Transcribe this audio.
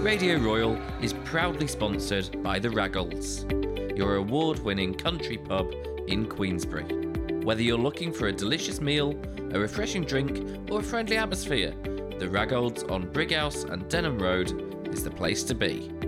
Radio Royal is proudly sponsored by the Raggles, your award-winning country pub in Queensbury. Whether you're looking for a delicious meal, a refreshing drink, or a friendly atmosphere, the Raggles on Brighouse and Denham Road is the place to be.